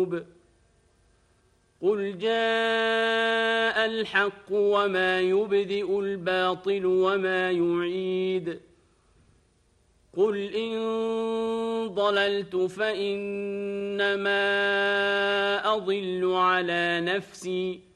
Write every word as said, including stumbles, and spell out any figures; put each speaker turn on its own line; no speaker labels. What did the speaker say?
القلوب قل جاء الحق وما يبدئ الباطل وما يعيد قل إن ضللت فإنما أضل على نفسي